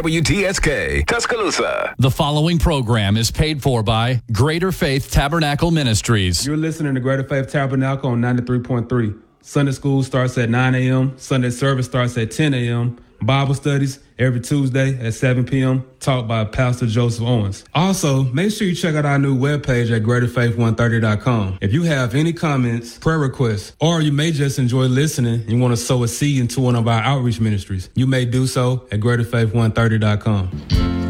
WTSK, Tuscaloosa. The following program is paid for by Greater Faith Tabernacle Ministries. You're listening to Greater Faith Tabernacle on 93.3. Sunday school starts at 9 a.m. Sunday service starts at 10 a.m. Bible studies every Tuesday at 7 p.m. taught by Pastor Joseph Owens. Also, make sure you check out our new webpage at greaterfaith130.com. If you have any comments, prayer requests, or you may just enjoy listening and you want to sow a seed into one of our outreach ministries, you may do so at greaterfaith130.com.